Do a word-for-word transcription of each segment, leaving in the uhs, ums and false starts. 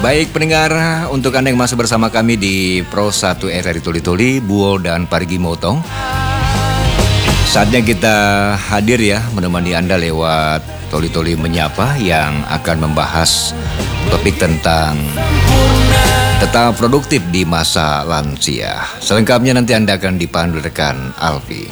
Baik pendengar, untuk Anda yang masih bersama kami di Pro satu R R I Toli Toli, Buol dan Parigi Motong. Saatnya kita hadir ya, menemani Anda lewat Toli Toli Menyapa yang akan membahas topik tentang tetap produktif di masa lansia. Selengkapnya nanti Anda akan dipandu rekan Alfi.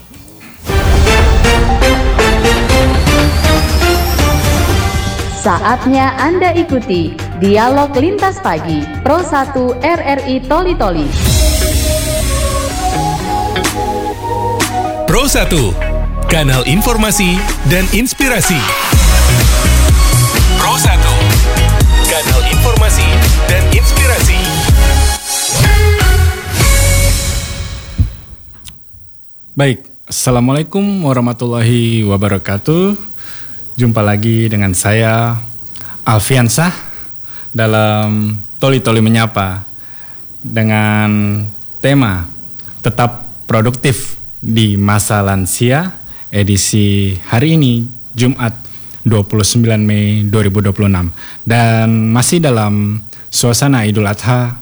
Saatnya Anda ikuti Dialog Lintas Pagi Pro satu R R I Toli Toli. Pro satu, kanal informasi dan inspirasi. Pro satu, kanal informasi dan inspirasi. Baik, Assalamualaikum warahmatullahi wabarakatuh. Jumpa lagi dengan saya Alfiansah dalam Toli Toli Menyapa dengan tema tetap produktif di masa lansia edisi hari ini Jumat dua puluh sembilan Mei dua ribu dua puluh enam, dan masih dalam suasana Idul Adha.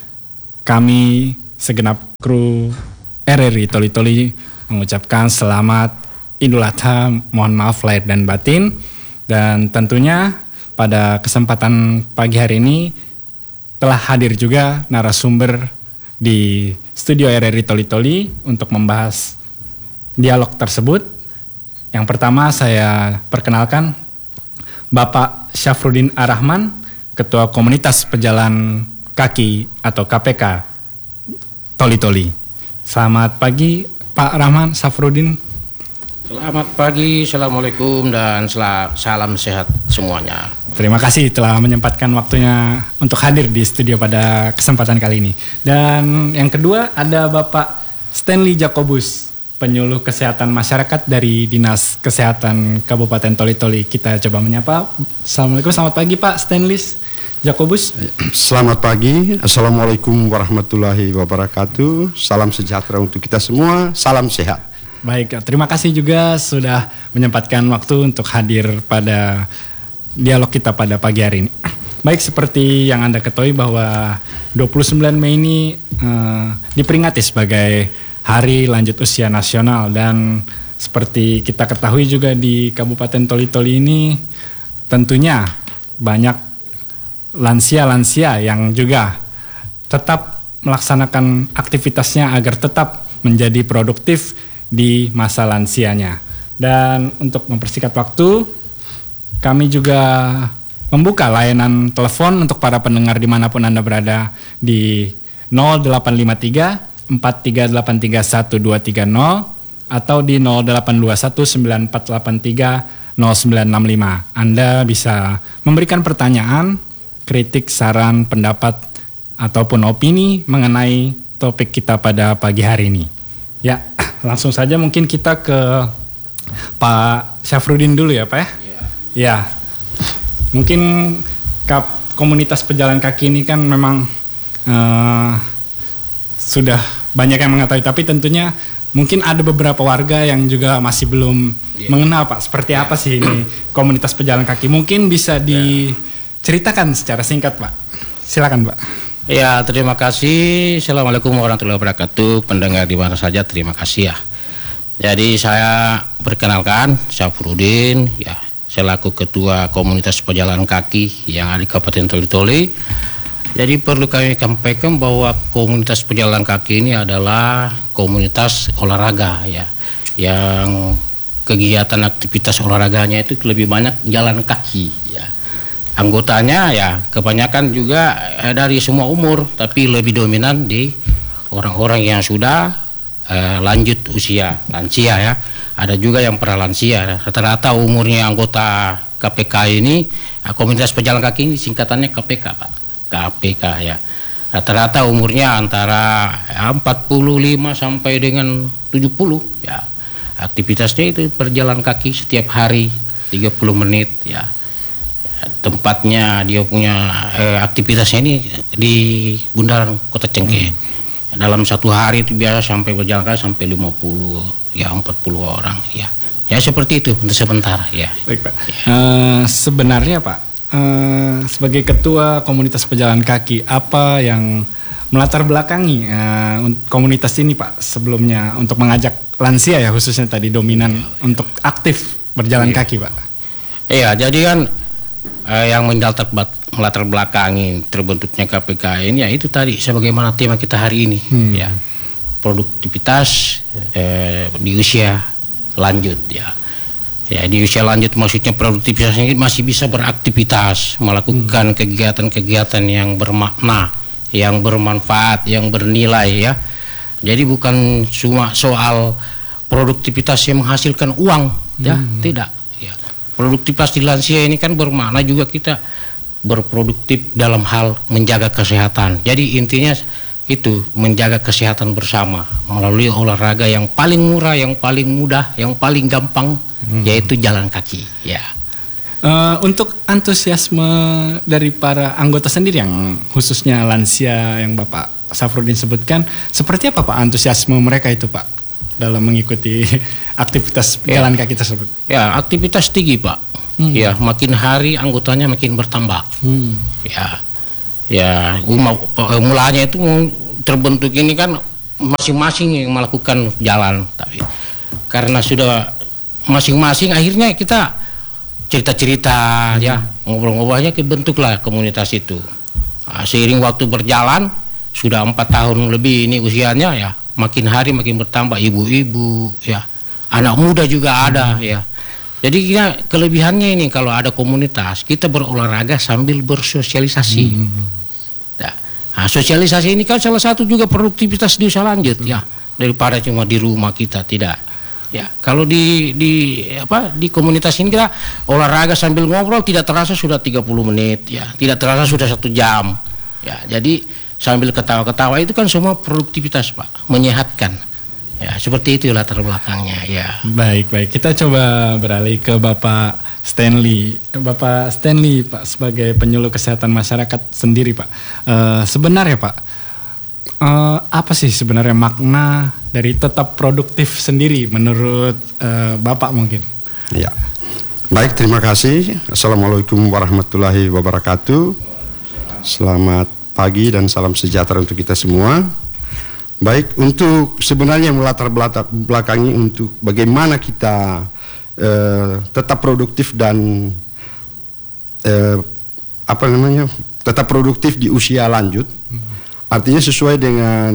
Kami segenap kru R R I Toli Toli mengucapkan selamat Idul Adha, mohon maaf lahir dan batin. Dan tentunya pada kesempatan pagi hari ini telah hadir juga narasumber di studio R R I Toli Toli untuk membahas dialog tersebut. Yang pertama saya perkenalkan Bapak Syafruddin Ar-Rahman, Ketua Komunitas Pejalan Kaki atau K P K Toli Toli. Selamat pagi Pak Rahman, Syafruddin. Selamat pagi, Assalamualaikum dan salam sehat semuanya. Terima kasih telah menyempatkan waktunya untuk hadir di studio pada kesempatan kali ini. Dan yang kedua ada Bapak Stanley Jacobus, Penyuluh Kesehatan Masyarakat dari Dinas Kesehatan Kabupaten Toli Toli. Kita coba menyapa. Assalamualaikum, selamat pagi Pak Stanley Jacobus. Selamat pagi, Assalamualaikum warahmatullahi wabarakatuh. Salam sejahtera untuk kita semua, salam sehat. Baik, terima kasih juga sudah menyempatkan waktu untuk hadir pada dialog kita pada pagi hari ini. Baik, seperti yang Anda ketahui bahwa dua puluh sembilan Mei ini eh, diperingati sebagai Hari Lanjut Usia Nasional, dan seperti kita ketahui juga di Kabupaten Toli Toli ini tentunya banyak lansia-lansia yang juga tetap melaksanakan aktivitasnya agar tetap menjadi produktif di masa lansianya. Dan untuk mempersingkat waktu, kami juga membuka layanan telepon untuk para pendengar dimanapun Anda berada di nol delapan lima tiga empat tiga delapan tiga satu dua tiga nol atau di nol delapan dua satu sembilan empat delapan tiga nol sembilan enam lima. Anda bisa memberikan pertanyaan, kritik, saran, pendapat, ataupun opini mengenai topik kita pada pagi hari ini. Ya, langsung saja mungkin kita ke Pak Syafruddin dulu ya Pak ya. Ya, ya. Mungkin kap, komunitas pejalan kaki ini kan memang uh, sudah banyak yang mengetahui, tapi tentunya mungkin ada beberapa warga yang juga masih belum ya. mengenal Pak, seperti ya. apa sih ini komunitas pejalan kaki. Mungkin bisa diceritakan secara singkat Pak. Silakan Pak. Ya, terima kasih. Assalamualaikum warahmatullahi wabarakatuh. Pendengar di mana saja, terima kasih ya. Jadi saya perkenalkan Syafruddin, ya, selaku Ketua Komunitas Pejalan Kaki yang ada di Kabupaten Toli Toli. Jadi perlu kami sampaikan bahwa komunitas pejalan kaki ini adalah komunitas olahraga ya, yang kegiatan aktivitas olahraganya itu lebih banyak jalan kaki ya. Anggotanya ya kebanyakan juga eh, dari semua umur, tapi lebih dominan di orang-orang yang sudah eh, lanjut usia lansia ya. Ada juga yang pernah lansia. Rata-rata umurnya anggota K P K ini, eh, komunitas pejalan kaki ini singkatannya K P K Pak, K P K ya. Rata-rata umurnya antara ya, empat puluh lima sampai dengan tujuh puluh ya. Aktivitasnya itu berjalan kaki setiap hari tiga puluh menit ya. Tempatnya dia punya eh, aktivitasnya ini di Bundaran Kota Cengkeh. Hmm. Dalam satu hari itu biasa sampai berjalan kaki sampai lima puluh ya empat puluh orang ya. Ya seperti itu untuk sementara ya. Baik Pak. Ya. Uh, sebenarnya Pak, uh, sebagai ketua komunitas pejalan kaki, apa yang melatar belakangi uh, komunitas ini Pak sebelumnya untuk mengajak lansia ya khususnya tadi dominan untuk aktif berjalan Iya. kaki Pak? Iya, jadi kan eh, yang melatar, melatar belakangi terbentuknya K P K ini ya itu tadi sebagaimana tema kita hari ini Hmm. ya, produktivitas eh, di usia lanjut ya. Ya di usia lanjut maksudnya produktivitas ini masih bisa beraktivitas, melakukan kegiatan-kegiatan yang bermakna, yang bermanfaat, yang bernilai ya. Jadi bukan cuma soal produktivitas yang menghasilkan uang ya, tidak ya. Produktivitas di lansia ini kan bermakna juga kita berproduktif dalam hal menjaga kesehatan. Jadi intinya itu menjaga kesehatan bersama melalui olahraga yang paling murah, yang paling mudah, yang paling gampang, hmm. yaitu jalan kaki ya. Uh, untuk antusiasme dari para anggota sendiri yang khususnya lansia yang Bapak Safrudin sebutkan, seperti apa Pak antusiasme mereka itu Pak dalam mengikuti aktivitas Ya. jalan kaki tersebut? Ya, aktivitas tinggi Pak. Hmm. Ya, makin hari anggotanya makin bertambah. Hmm. Ya, ya uma- mulanya itu terbentuk ini kan masing-masing yang melakukan jalan, tapi karena sudah masing-masing akhirnya kita cerita-cerita ya, ngobrol-ngobrolnya kebentuklah komunitas itu. Nah, seiring waktu berjalan sudah empat tahun lebih ini usianya ya, makin hari makin bertambah ibu-ibu ya, anak muda juga ada ya. Jadi kita kelebihannya ini kalau ada komunitas kita berolahraga sambil bersosialisasi. Nah, nah, sosialisasi ini kan salah satu juga produktivitas di usia lanjut ya, daripada cuma di rumah kita tidak. Ya, kalau di di apa di komunitas ini kita olahraga sambil ngobrol tidak terasa sudah tiga puluh menit ya, tidak terasa sudah satu jam. Ya, jadi sambil ketawa-ketawa itu kan semua produktivitas Pak, menyehatkan. Ya, seperti itu latar belakangnya ya. Baik, baik. Kita coba beralih ke Bapak Stanley. Bapak Stanley Pak sebagai penyuluh kesehatan masyarakat sendiri Pak. Uh, sebenarnya Pak, uh, apa sih sebenarnya makna dari tetap produktif sendiri menurut uh, Bapak mungkin? Ya. Baik, terima kasih. Assalamualaikum warahmatullahi wabarakatuh. Selamat pagi dan salam sejahtera untuk kita semua. Baik, untuk sebenarnya melatar belakangi untuk bagaimana kita eh, tetap produktif dan eh, apa namanya tetap produktif di usia lanjut, artinya sesuai dengan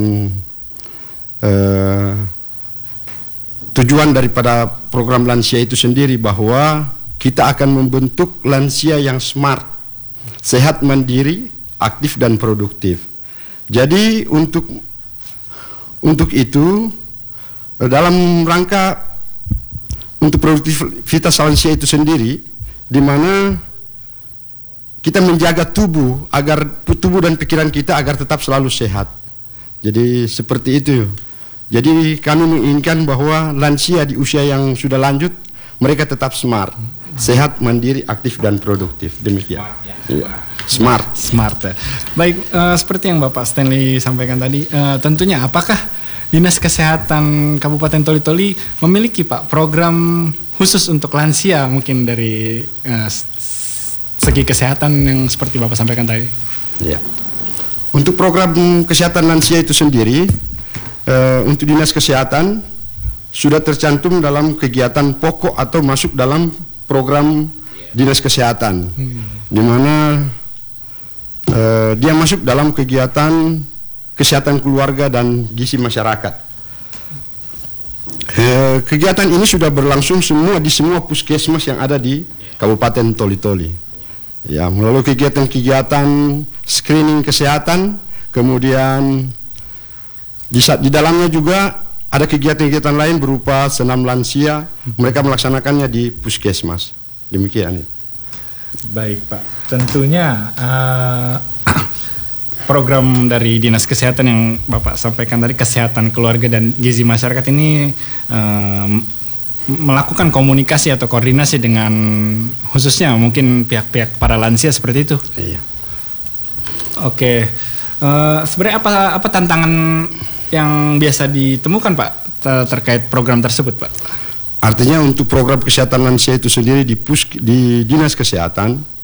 eh, tujuan daripada program lansia itu sendiri, bahwa kita akan membentuk lansia yang smart, sehat, mandiri, aktif dan produktif. Jadi untuk Untuk itu, dalam rangka untuk produktivitas lansia itu sendiri, di mana kita menjaga tubuh agar tubuh dan pikiran kita agar tetap selalu sehat. Jadi seperti itu. Jadi kami menginginkan bahwa lansia di usia yang sudah lanjut mereka tetap smart, sehat, mandiri, aktif dan produktif. Demikian. Ya. Smart. Smart ya. Baik, uh, seperti yang Bapak Stanley sampaikan tadi, uh, tentunya apakah Dinas Kesehatan Kabupaten Toli-Toli memiliki Pak program khusus untuk lansia mungkin dari uh, segi kesehatan yang seperti Bapak sampaikan tadi? Ya. Untuk program kesehatan lansia itu sendiri, uh, untuk Dinas Kesehatan sudah tercantum dalam kegiatan pokok atau masuk dalam program Dinas Kesehatan, hmm. di mana Uh, dia masuk dalam kegiatan kesehatan keluarga dan gizi masyarakat. Uh, kegiatan ini sudah berlangsung semua di semua puskesmas yang ada di Kabupaten Toli-Toli. Ya, melalui kegiatan-kegiatan screening kesehatan, kemudian di, di dalamnya juga ada kegiatan-kegiatan lain berupa senam lansia. Mereka melaksanakannya di puskesmas. Demikian. Baik Pak, tentunya uh, program dari Dinas Kesehatan yang Bapak sampaikan tadi, kesehatan keluarga dan gizi masyarakat ini uh, melakukan komunikasi atau koordinasi dengan khususnya mungkin pihak-pihak para lansia seperti itu. Iya. Oke, uh, sebenarnya apa apa tantangan yang biasa ditemukan Pak terkait program tersebut Pak? Artinya untuk program kesehatan lansia itu sendiri di, pus, di Dinas Kesehatan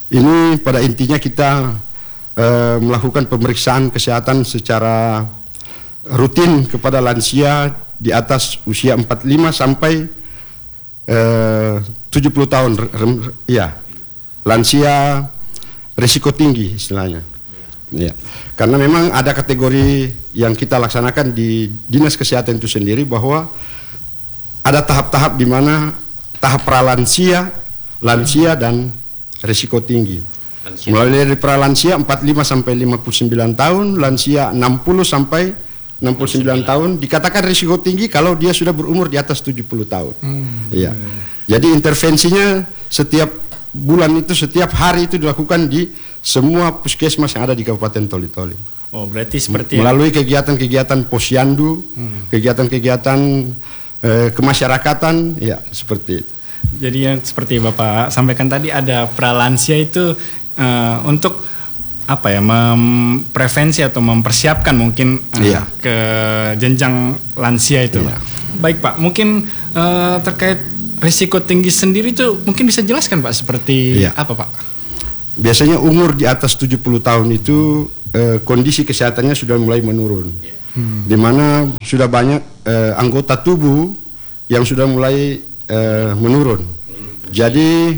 ini pada intinya kita eh, melakukan pemeriksaan kesehatan secara rutin kepada lansia di atas usia empat puluh lima sampai eh, tujuh puluh tahun, rem, ya, lansia risiko tinggi istilahnya. Ya. Karena memang ada kategori yang kita laksanakan di Dinas Kesehatan itu sendiri, bahwa ada tahap-tahap di mana tahap pralansia, lansia, dan risiko tinggi. Lansia. Mulai dari pralansia empat puluh lima sampai lima puluh sembilan tahun, lansia enam puluh sampai enam puluh sembilan tahun, dikatakan risiko tinggi kalau dia sudah berumur di atas tujuh puluh tahun. Hmm. Ya. Jadi intervensinya setiap bulan itu, setiap hari itu dilakukan di semua puskesmas yang ada di Kabupaten Toli-Toli. Oh, berarti seperti melalui kegiatan-kegiatan posyandu, hmm. kegiatan-kegiatan eh, kemasyarakatan, ya seperti itu. Jadi yang seperti Bapak sampaikan tadi, ada pralansia itu uh, untuk apa ya, memprevensi atau mempersiapkan mungkin uh, iya. ke jenjang lansia itu. Iya. Baik Pak, mungkin uh, terkait risiko tinggi sendiri itu mungkin bisa jelaskan Pak, seperti iya. apa Pak? Biasanya umur di atas tujuh puluh tahun itu eh, kondisi kesehatannya sudah mulai menurun. Hmm. Di mana sudah banyak eh, anggota tubuh yang sudah mulai eh, menurun. Jadi